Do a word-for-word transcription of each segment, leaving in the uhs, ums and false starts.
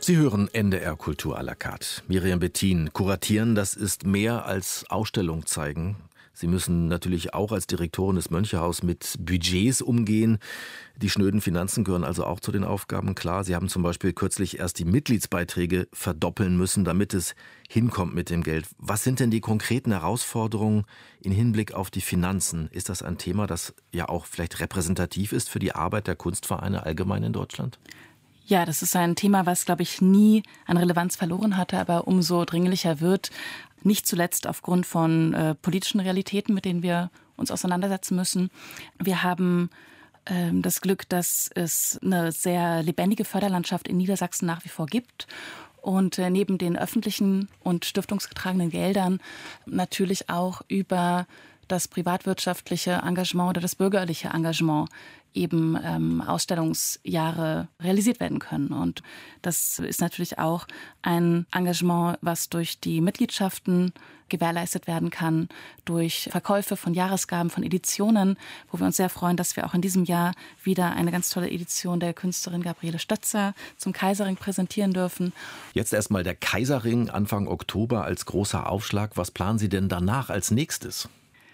Sie hören N D R Kultur à la carte. Miriam Bettin, kuratieren, das ist mehr als Ausstellung zeigen. Sie müssen natürlich auch als Direktorin des Mönchehaus mit Budgets umgehen. Die schnöden Finanzen gehören also auch zu den Aufgaben, klar. Sie haben zum Beispiel kürzlich erst die Mitgliedsbeiträge verdoppeln müssen, damit es hinkommt mit dem Geld. Was sind denn die konkreten Herausforderungen im Hinblick auf die Finanzen? Ist das ein Thema, das ja auch vielleicht repräsentativ ist für die Arbeit der Kunstvereine allgemein in Deutschland? Ja, das ist ein Thema, was, glaube ich, nie an Relevanz verloren hatte, aber umso dringlicher wird, nicht zuletzt aufgrund von äh, politischen Realitäten, mit denen wir uns auseinandersetzen müssen. Wir haben äh, das Glück, dass es eine sehr lebendige Förderlandschaft in Niedersachsen nach wie vor gibt. Und äh, neben den öffentlichen und stiftungsgetragenen Geldern natürlich auch über das privatwirtschaftliche Engagement oder das bürgerliche Engagement eben ähm, Ausstellungsjahre realisiert werden können. Und das ist natürlich auch ein Engagement, was durch die Mitgliedschaften gewährleistet werden kann, durch Verkäufe von Jahresgaben, von Editionen, wo wir uns sehr freuen, dass wir auch in diesem Jahr wieder eine ganz tolle Edition der Künstlerin Gabriele Stötzer zum Kaiserring präsentieren dürfen. Jetzt erstmal der Kaiserring Anfang Oktober als großer Aufschlag. Was planen Sie denn danach als nächstes?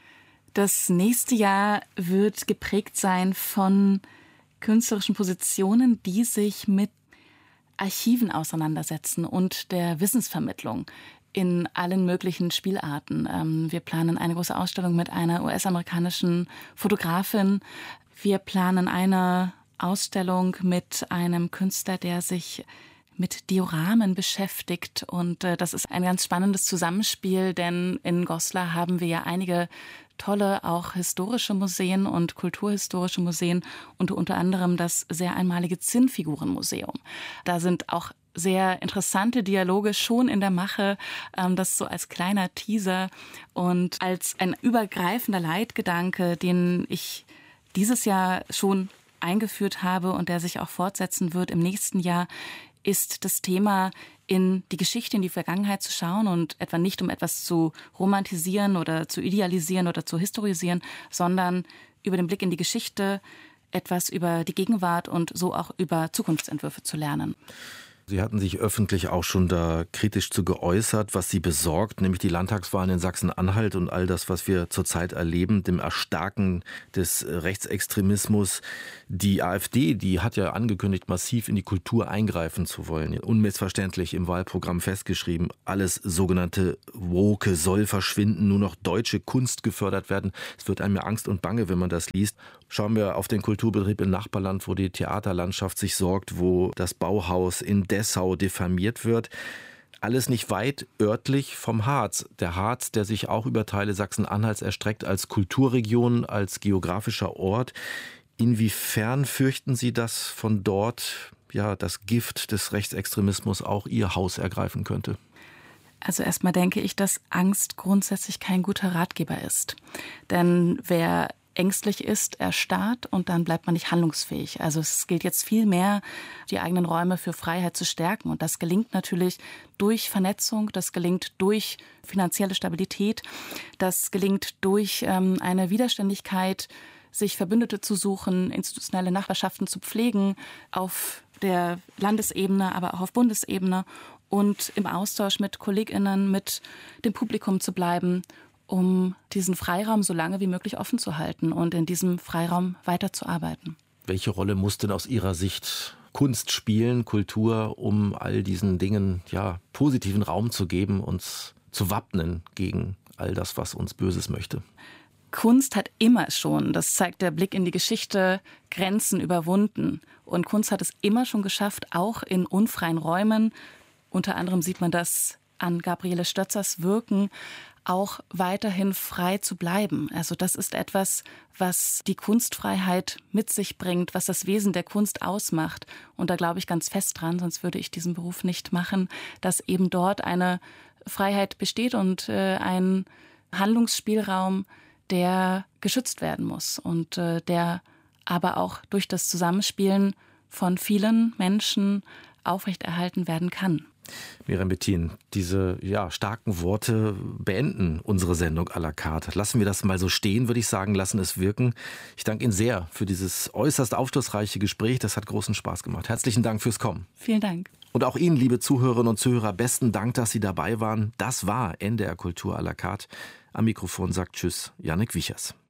Das nächste Jahr wird geprägt sein von künstlerischen Positionen, die sich mit Archiven auseinandersetzen und der Wissensvermittlung in allen möglichen Spielarten. Wir planen eine große Ausstellung mit einer U S-amerikanischen Fotografin. Wir planen eine Ausstellung mit einem Künstler, der sich mit Dioramen beschäftigt. Und äh, das ist ein ganz spannendes Zusammenspiel, denn in Goslar haben wir ja einige tolle, auch historische Museen und kulturhistorische Museen und unter anderem das sehr einmalige Zinnfigurenmuseum. Da sind auch sehr interessante Dialoge schon in der Mache, ähm, das so als kleiner Teaser und als ein übergreifender Leitgedanke, den ich dieses Jahr schon eingeführt habe und der sich auch fortsetzen wird im nächsten Jahr, ist das Thema, in die Geschichte, in die Vergangenheit zu schauen und etwa nicht, um etwas zu romantisieren oder zu idealisieren oder zu historisieren, sondern über den Blick in die Geschichte etwas über die Gegenwart und so auch über Zukunftsentwürfe zu lernen. Sie hatten sich öffentlich auch schon da kritisch zu geäußert, was Sie besorgt, nämlich die Landtagswahlen in Sachsen-Anhalt und all das, was wir zurzeit erleben, dem Erstarken des Rechtsextremismus. Die AfD, die hat ja angekündigt, massiv in die Kultur eingreifen zu wollen. Unmissverständlich im Wahlprogramm festgeschrieben, alles sogenannte Woke soll verschwinden, nur noch deutsche Kunst gefördert werden. Es wird einem ja Angst und Bange, wenn man das liest. Schauen wir auf den Kulturbetrieb im Nachbarland, wo die Theaterlandschaft sich sorgt, wo das Bauhaus in Dessau diffamiert wird. Alles nicht weit örtlich vom Harz. Der Harz, der sich auch über Teile Sachsen-Anhalts erstreckt als Kulturregion, als geografischer Ort. Inwiefern fürchten Sie, dass von dort ja das Gift des Rechtsextremismus auch Ihr Haus ergreifen könnte? Also erstmal denke ich, dass Angst grundsätzlich kein guter Ratgeber ist. Denn wer ängstlich ist, erstarrt und dann bleibt man nicht handlungsfähig. Also es gilt jetzt viel mehr, die eigenen Räume für Freiheit zu stärken. Und das gelingt natürlich durch Vernetzung, das gelingt durch finanzielle Stabilität, das gelingt durch ähm, eine Widerständigkeit, sich Verbündete zu suchen, institutionelle Nachbarschaften zu pflegen, auf der Landesebene, aber auch auf Bundesebene und im Austausch mit KollegInnen, mit dem Publikum zu bleiben, um diesen Freiraum so lange wie möglich offen zu halten und in diesem Freiraum weiterzuarbeiten. Welche Rolle muss denn aus Ihrer Sicht Kunst spielen, Kultur, um all diesen Dingen ja positiven Raum zu geben, uns zu wappnen gegen all das, was uns Böses möchte? Kunst hat immer schon, das zeigt der Blick in die Geschichte, Grenzen überwunden. Und Kunst hat es immer schon geschafft, auch in unfreien Räumen, unter anderem sieht man das an Gabriele Stötzers Wirken, auch weiterhin frei zu bleiben. Also das ist etwas, was die Kunstfreiheit mit sich bringt, was das Wesen der Kunst ausmacht. Und da glaube ich ganz fest dran, sonst würde ich diesen Beruf nicht machen, dass eben dort eine Freiheit besteht und äh, ein Handlungsspielraum, der geschützt werden muss und äh, der aber auch durch das Zusammenspielen von vielen Menschen aufrechterhalten werden kann. Miriam Bettin, diese ja, starken Worte beenden unsere Sendung à la carte. Lassen wir das mal so stehen, würde ich sagen, lassen es wirken. Ich danke Ihnen sehr für dieses äußerst aufschlussreiche Gespräch. Das hat großen Spaß gemacht. Herzlichen Dank fürs Kommen. Vielen Dank. Und auch Ihnen, liebe Zuhörerinnen und Zuhörer, besten Dank, dass Sie dabei waren. Das war N D R Kultur à la carte. Am Mikrofon sagt Tschüss, Jannik Wiechers.